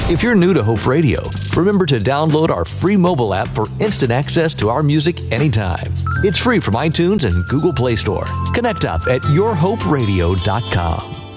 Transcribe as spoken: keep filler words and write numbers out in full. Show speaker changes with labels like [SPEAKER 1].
[SPEAKER 1] If you're new to Hope Radio, remember to download our free mobile app for instant access to our music anytime. It's free from iTunes and Google Play Store. Connect up at your hope radio dot com.